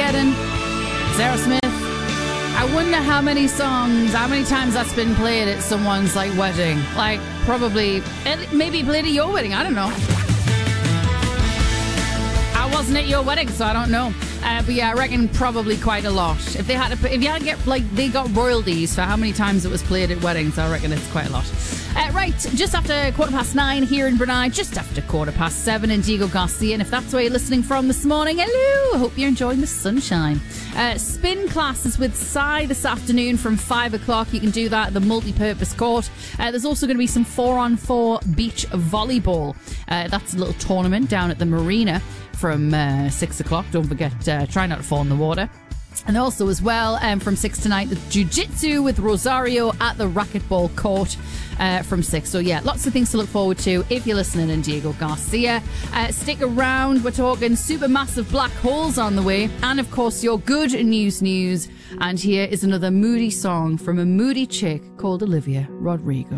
Armageddon. It's Aerosmith. I wonder how many times that's been played at someone's like wedding. Like probably, maybe played at your wedding. I don't know. I wasn't at your wedding, so I don't know. But yeah, I reckon probably quite a lot. If you had to get they got royalties for how many times it was played at weddings, I reckon it's quite a lot. Right, just after 9:15 here in Brunei, just after 7:15 in Diego Garcia. And if that's where you're listening from this morning, hello, I hope you're enjoying the sunshine. Spin classes with Sai this afternoon from 5 o'clock. You can do that at the multi-purpose court. There's also going to be some 4-on-4 beach volleyball. That's a little tournament down at the marina from 6 o'clock. Don't forget, try not to fall in the water. And also as well, from 6 tonight, the jiu-jitsu with Rosario at the racquetball court from 6. So yeah, lots of things to look forward to if you're listening in Diego Garcia. Stick around, we're talking supermassive black holes on the way. And of course, your good news. And here is another moody song from a moody chick called Olivia Rodrigo.